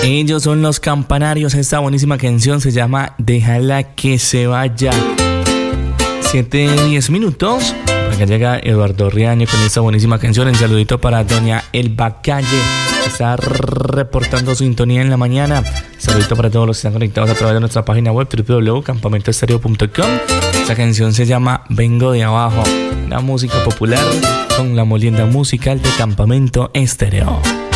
Ellos son Los Campanarios. Esta buenísima canción se llama Déjala que se vaya. 7:10 minutos. Acá llega Eduardo Riaño con esta buenísima canción. Un saludito para doña Elba Calle, que está reportando sintonía en la mañana. Saludito para todos los que están conectados a través de nuestra página web www.campamentoestereo.com. Esta canción se llama Vengo de Abajo. La música popular con la molienda musical de Campamento Estéreo.